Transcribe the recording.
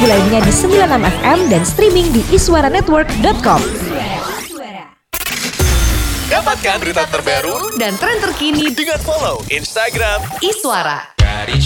lagu lainnya di 96 FM dan streaming di iswaranetwork.com. Dapatkan berita terbaru dan tren terkini dengan follow Instagram Iswara.